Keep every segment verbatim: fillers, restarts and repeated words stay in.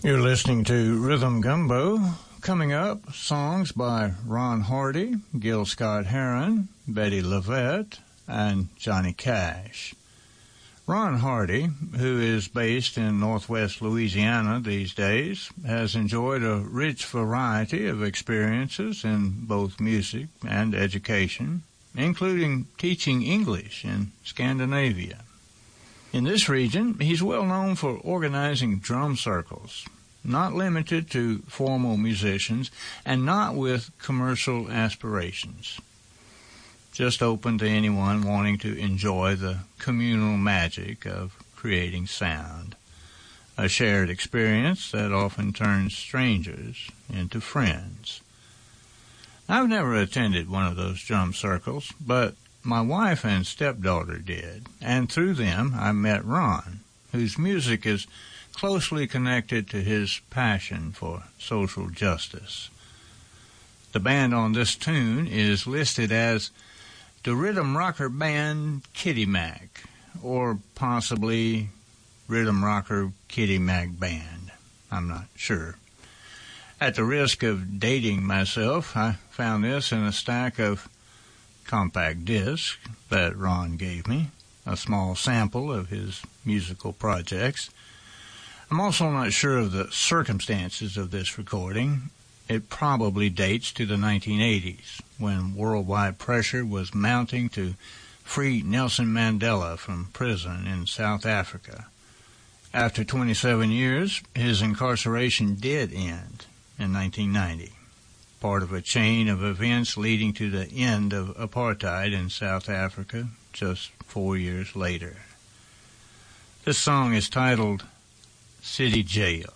You're listening to Rhythm Gumbo. Coming up, songs by Ron Hardy, Gil Scott-Heron, Betty LaVette, and Johnny Cash. Ron Hardy, who is based in northwest Louisiana these days, has enjoyed a rich variety of experiences in both music and education, including teaching English in Scandinavia. In this region, he's well known for organizing drum circles, not limited to formal musicians and not with commercial aspirations, just open to anyone wanting to enjoy the communal magic of creating sound, a shared experience that often turns strangers into friends. I've never attended one of those drum circles, but my wife and stepdaughter did, and through them I met Ron, whose music is closely connected to his passion for social justice. The band on this tune is listed as the Rhythm Rocker Band Kitty Mac, or possibly Rhythm Rocker Kitty Mac Band. I'm not sure. At the risk of dating myself, I found this in a stack of compact discs that Ron gave me, a small sample of his musical projects. I'm also not sure of the circumstances of this recording. It probably dates to the nineteen eighties, when worldwide pressure was mounting to free Nelson Mandela from prison in South Africa. After twenty-seven years, his incarceration did end in nineteen ninety, part of a chain of events leading to the end of apartheid in South Africa just four years later. This song is titled City Jail.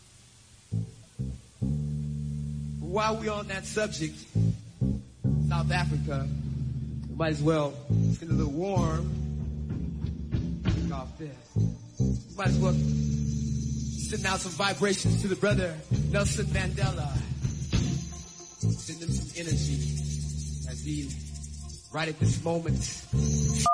While we're on that subject, South Africa, we might as well get a little warm. Off this. We might as well send out some vibrations to the brother Nelson Mandela. Send him some energy as he, right at this moment,